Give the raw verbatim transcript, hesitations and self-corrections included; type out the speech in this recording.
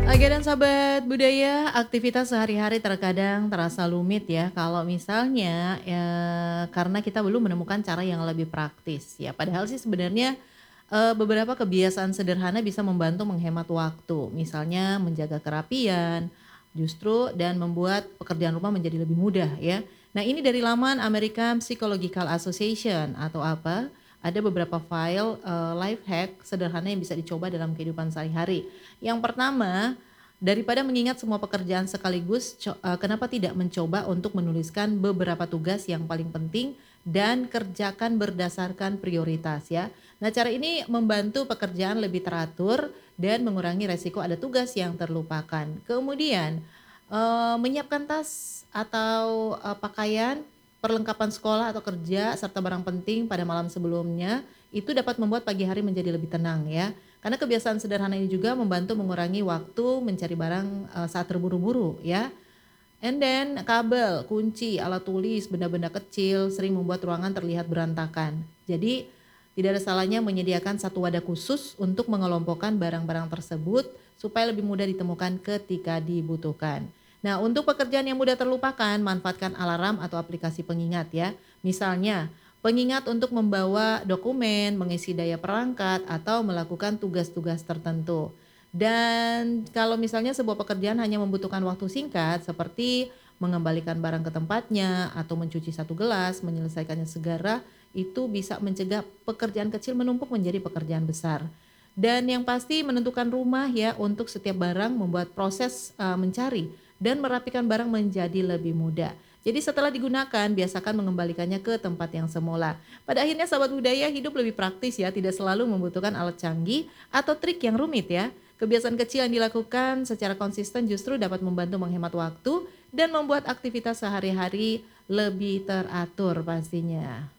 Oke dan sahabat budaya, aktivitas sehari-hari terkadang terasa lumit ya kalau misalnya, eee, karena kita belum menemukan cara yang lebih praktis ya. Padahal sih sebenarnya, eee, beberapa kebiasaan sederhana bisa membantu menghemat waktu. Misalnya menjaga kerapian, justru dan membuat pekerjaan rumah menjadi lebih mudah ya. Nah ini dari laman American Psychological Association atau apa, ada beberapa file, eee, life hack sederhana yang bisa dicoba dalam kehidupan sehari-hari. Yang pertama, daripada mengingat semua pekerjaan sekaligus, co eee, kenapa tidak mencoba untuk menuliskan beberapa tugas yang paling penting dan kerjakan berdasarkan prioritas ya. Nah cara ini membantu pekerjaan lebih teratur dan mengurangi resiko ada tugas yang terlupakan. Kemudian, eee, menyiapkan tas atau, eee, pakaian, perlengkapan sekolah atau kerja, serta barang penting pada malam sebelumnya, itu dapat membuat pagi hari menjadi lebih tenang ya. Karena kebiasaan sederhana ini juga membantu mengurangi waktu mencari barang, eee, saat terburu-buru ya. And then kabel, kunci, alat tulis, benda-benda kecil sering membuat ruangan terlihat berantakan. Jadi tidak ada salahnya menyediakan satu wadah khusus untuk mengelompokkan barang-barang tersebut supaya lebih mudah ditemukan ketika dibutuhkan. Nah, untuk pekerjaan yang mudah terlupakan, manfaatkan alarm atau aplikasi pengingat ya. Misalnya, pengingat untuk membawa dokumen, mengisi daya perangkat, atau melakukan tugas-tugas tertentu. Dan kalau misalnya sebuah pekerjaan hanya membutuhkan waktu singkat seperti mengembalikan barang ke tempatnya atau mencuci satu gelas, menyelesaikannya segera, itu bisa mencegah pekerjaan kecil menumpuk menjadi pekerjaan besar. Dan yang pasti menentukan rumah ya untuk setiap barang membuat proses, eee, mencari dan merapikan barang menjadi lebih mudah. Jadi setelah digunakan, biasakan mengembalikannya ke tempat yang semula. Pada akhirnya sahabat budaya hidup lebih praktis ya, tidak selalu membutuhkan alat canggih atau trik yang rumit ya. Kebiasaan kecil yang dilakukan secara konsisten justru dapat membantu menghemat waktu dan membuat aktivitas sehari-hari lebih teratur pastinya.